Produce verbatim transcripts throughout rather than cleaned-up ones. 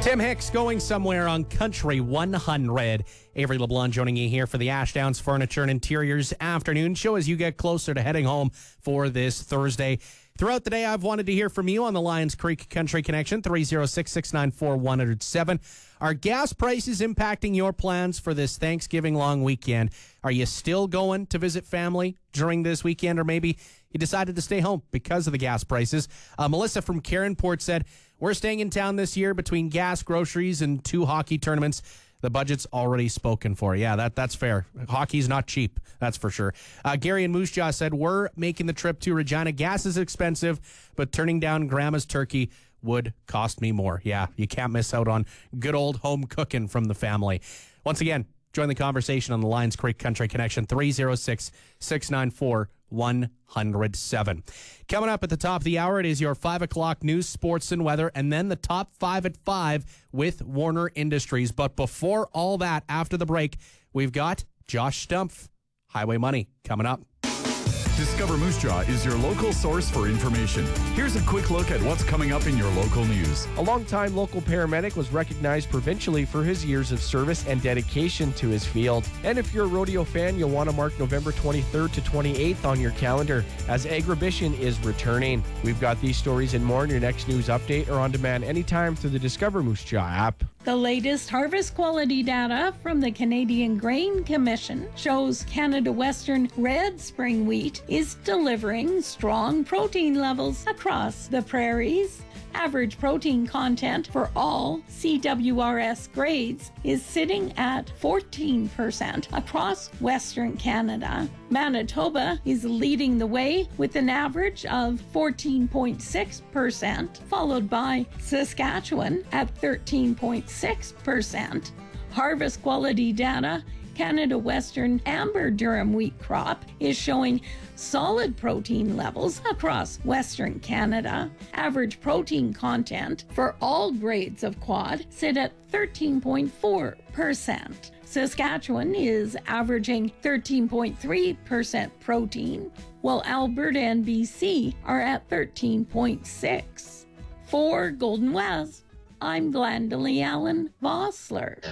Tim Hicks going somewhere on Country one hundred. Avery LeBlanc joining you here for the Ashdowns Furniture and Interiors afternoon show as you get closer to heading home for this Thursday. Throughout the day, I've wanted to hear from you on the Lions Creek Country Connection, three oh six, six nine four, one oh seven. Are gas prices impacting your plans for this Thanksgiving long weekend? Are you still going to visit family during this weekend, or maybe you decided to stay home because of the gas prices? Uh, Melissa from Caronport said, we're staying in town this year between gas, groceries, and two hockey tournaments. The budget's already spoken for. Yeah, that that's fair. Hockey's not cheap, that's for sure. Uh, Gary and Moose Jaw said, we're making the trip to Regina. Gas is expensive, but turning down Grandma's turkey would cost me more. Yeah, you can't miss out on good old home cooking from the family. Once again, join the conversation on the Lions Creek Country Connection, three oh six, six nine four, one oh seven. Coming up at the top of the hour, it is your five o'clock news, sports, and weather, and then the top five at five with Warner Industries. But before all that, after the break, we've got Josh Stumpf, Highway Money, coming up. Discover Moose Jaw is your local source for information. Here's a quick look at what's coming up in your local news. A longtime local paramedic was recognized provincially for his years of service and dedication to his field. And if you're a rodeo fan, you'll want to mark November twenty-third to twenty-eighth on your calendar as Agribition is returning. We've got these stories and more in your next news update or on demand anytime through the Discover Moose Jaw app. The latest harvest quality data from the Canadian Grain Commission shows Canada Western red spring wheat is delivering strong protein levels across the prairies. Average protein content for all C W R S grades is sitting at fourteen percent across Western Canada. Manitoba is leading the way with an average of fourteen point six percent, followed by Saskatchewan at thirteen point six percent. Harvest quality data, Canada Western amber durum wheat crop is showing solid protein levels across Western Canada. Average protein content for all grades of quad sit at thirteen point four percent. Saskatchewan is averaging thirteen point three percent protein, while Alberta and B C are at thirteen point six. For Golden West, I'm Glendalee Allen Vossler.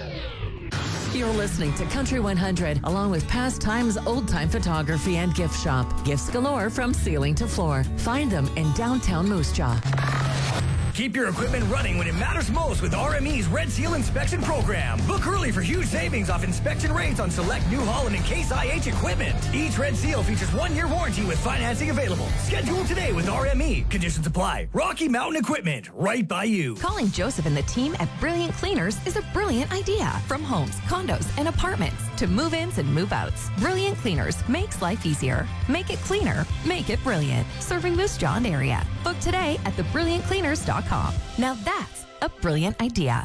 You're listening to Country one hundred, along with Pastimes Old Time Photography and Gift Shop. Gifts galore from ceiling to floor. Find them in downtown Moose Jaw. Keep your equipment running when it matters most with R M E's Red Seal Inspection Program. Book early for huge savings off inspection rates on select New Holland and Case I H equipment. Each Red Seal features one-year warranty with financing available. Schedule today with R M E. Conditions apply. Rocky Mountain Equipment, right by you. Calling Joseph and the team at Brilliant Cleaners is a brilliant idea. From homes, condos, and apartments to move-ins and move-outs, Brilliant Cleaners makes life easier. Make it cleaner. Make it brilliant. Serving Moose Jaw and area. Book today at the brilliant cleaners dot com. Now that's a brilliant idea.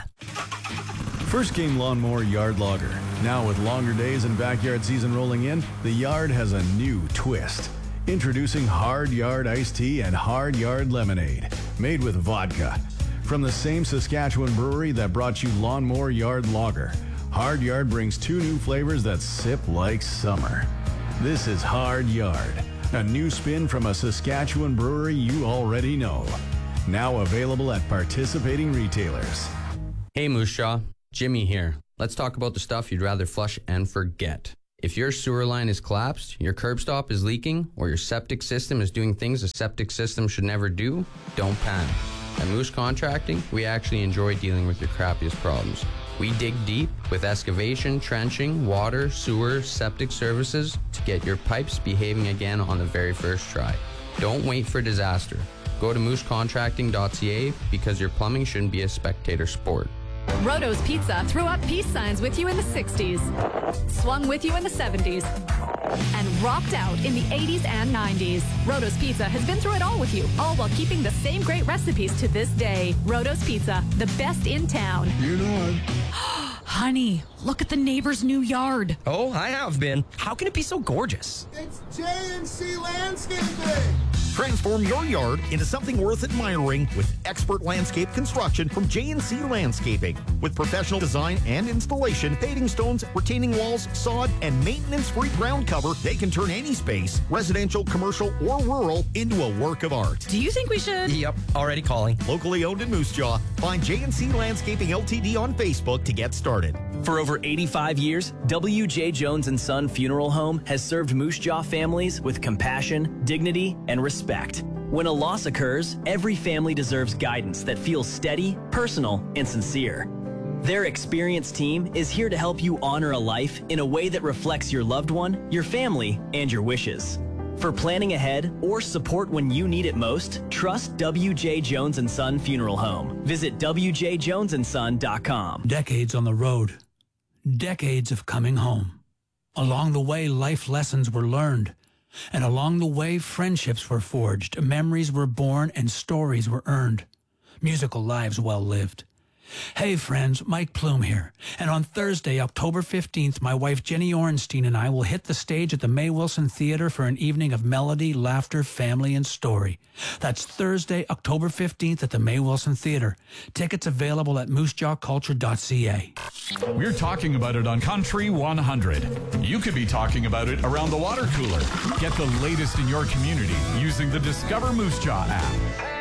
First Game Lawnmower Yard Logger. Now with longer days and backyard season rolling in, the yard has a new twist. Introducing Hard Yard Iced Tea and Hard Yard Lemonade, made with vodka. From the same Saskatchewan brewery that brought you Lawnmower Yard Lager, Hard Yard brings two new flavors that sip like summer. This is Hard Yard, a new spin from a Saskatchewan brewery you already know. Now available at participating retailers. Hey Moose Jaw, Jimmy here. Let's talk about the stuff you'd rather flush and forget. If your sewer line is collapsed, your curb stop is leaking, or your septic system is doing things a septic system should never do, don't panic. At Moose Contracting, we actually enjoy dealing with your crappiest problems. We dig deep with excavation, trenching, water, sewer, septic services to get your pipes behaving again on the very first try. Don't wait for disaster. Go to moose contracting dot c a because your plumbing shouldn't be a spectator sport. Roto's Pizza threw up peace signs with you in the sixties, swung with you in the seventies, and rocked out in the eighties and nineties. Roto's Pizza has been through it all with you, all while keeping the same great recipes to this day. Roto's Pizza, the best in town. You know it. Honey, look at the neighbor's new yard. Oh, I have been. How can it be so gorgeous? It's J and C Landscaping. Transform your yard into something worth admiring with expert landscape construction from J and C Landscaping. With professional design and installation, paving stones, retaining walls, sod, and maintenance-free ground cover, they can turn any space, residential, commercial, or rural, into a work of art. Do you think we should? Yep, already calling. Locally owned in Moose Jaw. Find J and C Landscaping L T D on Facebook to get started. For over eighty-five years, W J. Jones and Son Funeral Home has served Moose Jaw families with compassion, dignity, and respect. When a loss occurs, every family deserves guidance that feels steady, personal, and sincere. Their experienced team is here to help you honor a life in a way that reflects your loved one, your family, and your wishes. For planning ahead or support when you need it most, trust W J. Jones and Son Funeral Home. Visit W J jones and son dot com. Decades on the road. Decades of coming home. Along the way, life lessons were learned. And along the way, friendships were forged, memories were born, and stories were earned. Musical lives well lived. Hey friends, Mike Plume here. And on Thursday, October fifteenth, my wife Jenny Orenstein and I will hit the stage at the May Wilson Theater for an evening of melody, laughter, family, and story. That's Thursday, October fifteenth at the May Wilson Theater. Tickets available at moose jaw culture dot c a. We're talking about it on Country one hundred. You could be talking about it around the water cooler. Get the latest in your community using the Discover Moose Jaw app.